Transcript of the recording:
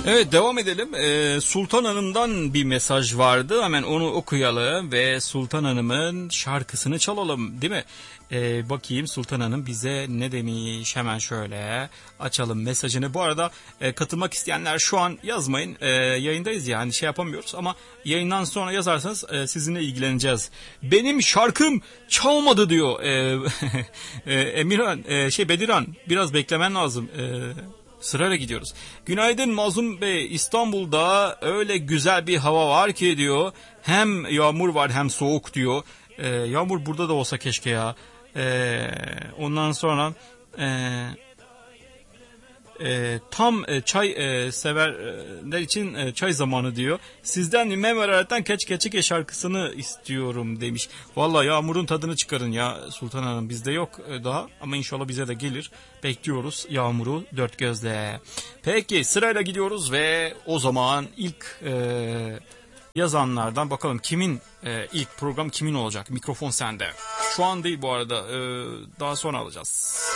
Evet, devam edelim. Sultan Hanım'dan bir mesaj vardı. Hemen onu okuyalım ve Sultan Hanım'ın şarkısını çalalım, değil mi? Bakayım Sultan Hanım bize ne demiş. Hemen şöyle açalım mesajını. Bu arada katılmak isteyenler şu an yazmayın. Yayındayız yani şey yapamıyoruz ama yayından sonra yazarsanız sizinle ilgileneceğiz. Benim şarkım çalmadı diyor. Emirhan, Bediran, biraz beklemen lazım. Sırayla gidiyoruz. Günaydın Mazlum Bey, İstanbul'da öyle güzel bir hava var ki diyor. Hem yağmur var hem soğuk diyor. Yağmur burada da olsa keşke ya. Ondan sonra tam çay severler için çay zamanı diyor. Sizden Memerat'tan Keçike şarkısını istiyorum demiş. Vallahi Yağmur'un tadını çıkarın ya Sultan Hanım, bizde yok daha ama inşallah bize de gelir. Bekliyoruz Yağmur'u dört gözle. Peki sırayla gidiyoruz ve o zaman ilk yazanlardan bakalım kimin ilk program kimin olacak? Mikrofon sende. Şu an değil bu arada, daha sonra alacağız.